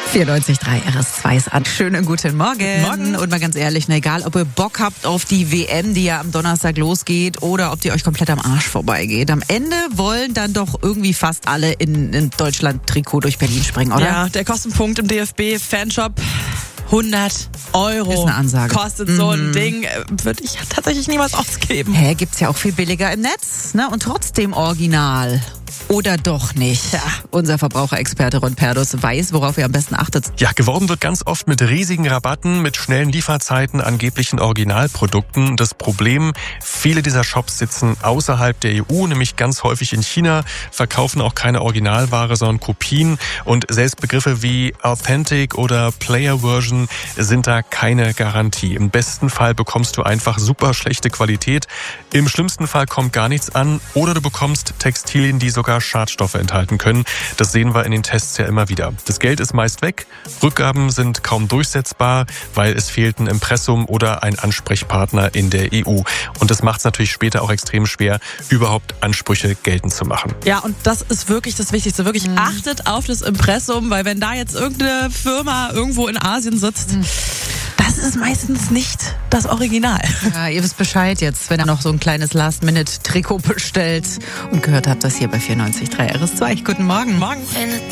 94.3 RS2 ist an. Schönen guten Morgen. Morgen. Und mal ganz ehrlich, egal ob ihr Bock habt auf die WM, die ja am Donnerstag losgeht, oder ob die euch komplett am Arsch vorbeigeht. Am Ende wollen dann doch irgendwie fast alle in Deutschland-Trikot durch Berlin springen, oder? Ja, der Kostenpunkt im DFB-Fanshop 100 Euro. Ist eine Ansage. Kostet so ein Ding, würde ich tatsächlich niemals ausgeben. Gibt's ja auch viel billiger im Netz, ne? Und trotzdem original. Oder doch nicht? Ja, unser Verbraucherexperte Ron Perdus weiß, worauf ihr am besten achtet. Ja, geworben wird ganz oft mit riesigen Rabatten, mit schnellen Lieferzeiten, angeblichen Originalprodukten. Das Problem, viele dieser Shops sitzen außerhalb der EU, nämlich ganz häufig in China, verkaufen auch keine Originalware, sondern Kopien. Und selbst Begriffe wie Authentic oder Player Version sind da keine Garantie. Im besten Fall bekommst du einfach super schlechte Qualität. Im schlimmsten Fall kommt gar nichts an oder du bekommst Textilien, die sogar Schadstoffe enthalten können. Das sehen wir in den Tests ja immer wieder. Das Geld ist meist weg, Rückgaben sind kaum durchsetzbar, weil es fehlt ein Impressum oder ein Ansprechpartner in der EU. Und das macht es natürlich später auch extrem schwer, überhaupt Ansprüche geltend zu machen. Ja, und das ist wirklich das Wichtigste. Wirklich achtet auf das Impressum, weil wenn da jetzt irgendeine Firma irgendwo in Asien sitzt, das ist meistens nicht das Original. Ja, ihr wisst Bescheid jetzt, wenn ihr noch so ein kleines Last-Minute-Trikot bestellt und gehört habt, das hier bei 94.3 RS2. Guten Morgen. Morgen.